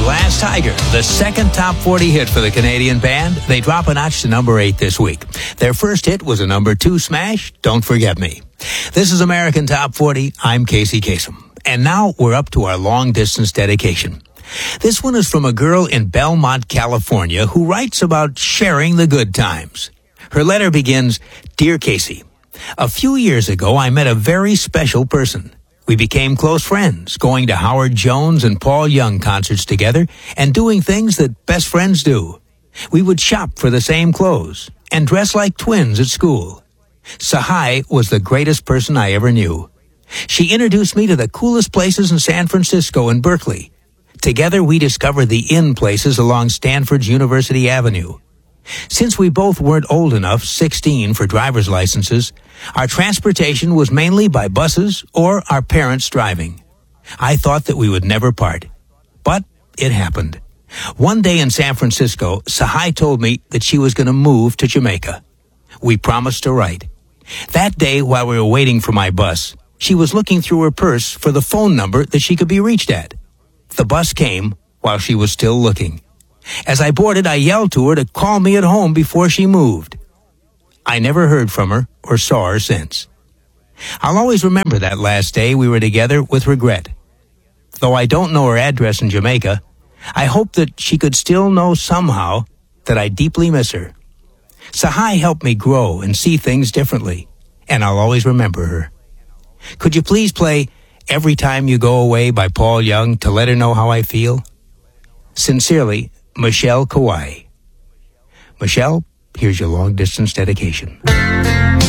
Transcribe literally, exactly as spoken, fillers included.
Last Tiger, the second top forty hit for the Canadian band. They drop a notch to number eight this week. Their first hit was a number two smash, Don't Forget Me. This is American Top forty. I'm Casey Kasem. And now we're up to our long-distance dedication. This one is from a girl in Belmont, California, who writes about sharing the good times. Her letter begins, Dear Casey, a few years ago I met a very special person. We became close friends, going to Howard Jones and Paul Young concerts together and doing things that best friends do. We would shop for the same clothes and dress like twins at school. Sahai was the greatest person I ever knew. She introduced me to the coolest places in San Francisco and Berkeley. Together we discovered the in places along Stanford's University Avenue. Since we both weren't old enough, sixteen, for driver's licenses, our transportation was mainly by buses or our parents driving. I thought that we would never part. But it happened. One day in San Francisco, Sahai told me that she was going to move to Jamaica. We promised to write. That day, while we were waiting for my bus, she was looking through her purse for the phone number that she could be reached at. The bus came while she was still looking. As I boarded, I yelled to her to call me at home before she moved. I never heard from her or saw her since. I'll always remember that last day we were together with regret. Though I don't know her address in Jamaica, I hope that she could still know somehow that I deeply miss her. Sahai helped me grow and see things differently, and I'll always remember her. Could you please play Every Time You Go Away by Paul Young to let her know how I feel? Sincerely, Michelle Kawai. Michelle, here's your long-distance dedication.